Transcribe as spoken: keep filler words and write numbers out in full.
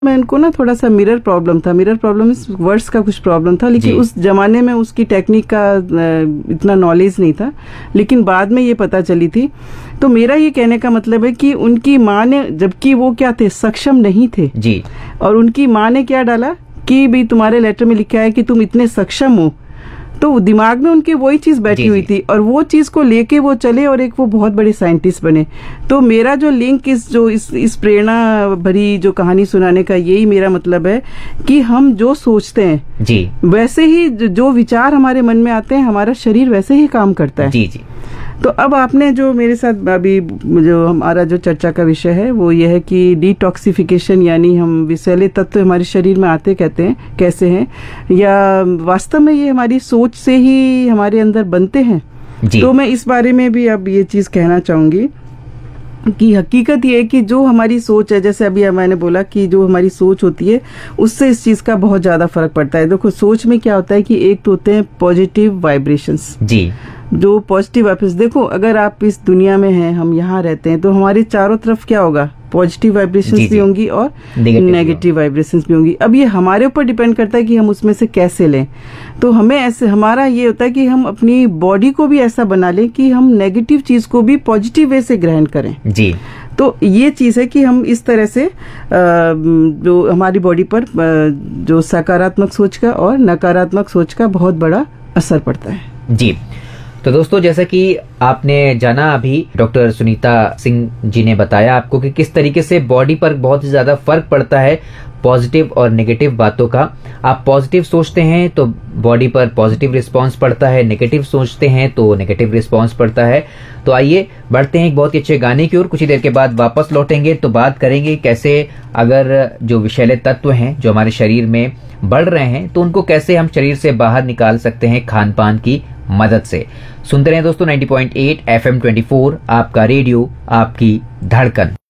मैं इनको ना थोड़ा सा मिरर प्रॉब्लम था, मिरर प्रॉब्लम इस वर्ड्स का कुछ प्रॉब्लम था, लेकिन उस जमाने में उसकी टेक्निक का इतना नॉलेज नहीं था, लेकिन बाद में ये पता चली थी। तो मेरा ये कहने का मतलब है कि उनकी माँ ने, जबकि वो क्या थे, सक्षम नहीं थे जी, और उनकी माँ ने क्या डाला कि भाई तुम्हारे लेटर में लिखा है कि तुम इतने सक्षम हो, तो दिमाग में उनके वही चीज बैठी हुई थी और वो चीज को लेके वो चले और एक वो बहुत बड़े साइंटिस्ट बने। तो मेरा जो लिंक इस जो इस इस प्रेरणा भरी जो कहानी सुनाने का यही मेरा मतलब है कि हम जो सोचते हैं जी, वैसे ही जो विचार हमारे मन में आते हैं, हमारा शरीर वैसे ही काम करता है जी जी। तो अब आपने जो मेरे साथ अभी जो हमारा जो चर्चा का विषय है वो ये है कि डिटॉक्सिफिकेशन, यानी हम विषैले तत्व हमारे शरीर में आते कहते हैं कैसे हैं, या वास्तव में ये हमारी सोच से ही हमारे अंदर बनते हैं जी। तो मैं इस बारे में भी अब ये चीज कहना चाहूंगी कि हकीकत ये है कि जो हमारी सोच है, जैसे अभी मैंने बोला कि जो हमारी सोच होती है उससे इस चीज का बहुत ज्यादा फर्क पड़ता है। देखो सोच में क्या होता है कि एक तो होते हैं पॉजिटिव वाइब्रेशंस जी, जो पॉजिटिव वाइब्रेशंस, देखो अगर आप इस दुनिया में हैं, हम यहाँ रहते हैं, तो हमारे चारों तरफ क्या होगा, पॉजिटिव वाइब्रेशंस भी होंगी और नेगेटिव वाइब्रेशंस भी होंगी। अब ये हमारे ऊपर डिपेंड करता है कि हम उसमें से कैसे लें। तो हमें ऐसे, हमारा ये होता है कि हम अपनी बॉडी को भी ऐसा बना लें कि हम नेगेटिव चीज को भी पॉजिटिव वे से ग्रहण करें जी। तो ये चीज है कि हम इस तरह से जो हमारी बॉडी पर जो सकारात्मक सोच का और नकारात्मक सोच का बहुत बड़ा असर पड़ता है जी। तो दोस्तों, जैसा कि आपने जाना अभी डॉक्टर सुनीता सिंह जी ने बताया आपको कि किस तरीके से बॉडी पर बहुत ही ज्यादा फर्क पड़ता है पॉजिटिव और नेगेटिव बातों का। आप पॉजिटिव सोचते हैं तो बॉडी पर पॉजिटिव रिस्पांस पड़ता है, नेगेटिव सोचते हैं तो नेगेटिव रिस्पांस पड़ता है। तो आइए बढ़ते हैं एक बहुत ही अच्छे गाने की ओर। कुछ ही देर के बाद वापस लौटेंगे तो बात करेंगे कैसे अगर जो विषैले तत्व हैं जो हमारे शरीर में बढ़ रहे हैं तो उनको कैसे हम शरीर से बाहर निकाल सकते हैं खान पान की मदद से। सुनते रहे दोस्तों नब्बे पॉइंट आठ एफ एम चौबीस, आपका रेडियो, आपकी धड़कन।